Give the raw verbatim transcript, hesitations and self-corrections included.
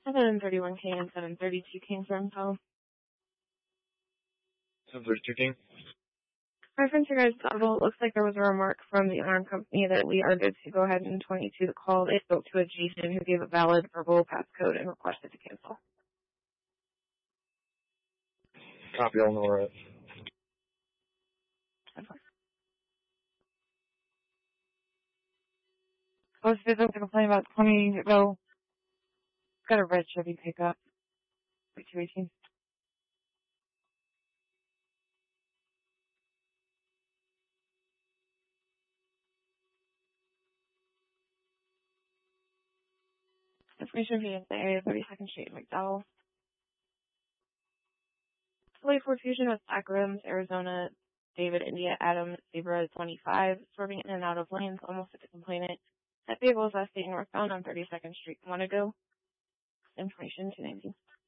seven thirty-one K and seven thirty-two King for info. seven thirty-two King. Reference your guys' level. It looks like there was a remark from the alarm company that we are good to go ahead and twenty-two the call. They spoke to a Jason who gave a valid verbal passcode and requested to cancel. Copy, all know right. I was visiting to complain about twenty ago. Got a red Chevy pickup. two eighteen. Information via the area, thirty-second Street, McDowell. Fully Ford Fusion with black rims, Arizona, David, India, Adam, Zebra twenty-five, swerving in and out of lanes, almost at the complainant. That vehicle is last seen northbound on thirty-second Street. Want to go? Information two nineteen.